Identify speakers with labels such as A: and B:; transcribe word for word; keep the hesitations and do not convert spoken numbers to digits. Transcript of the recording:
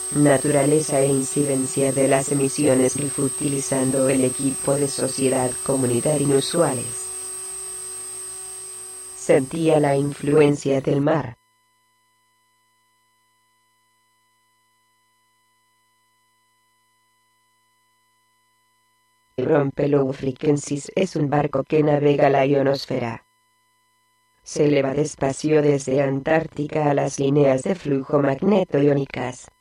A: naturaleza e incidencia de las emisiones G L F utilizando el equipo de Sociedad Comunidad inusuales. Sentía la influencia del mar. Rompe Low Frequencies es un barco que navega la ionosfera. Se eleva despacio desde Antártica a las líneas de flujo magneto-iónicas.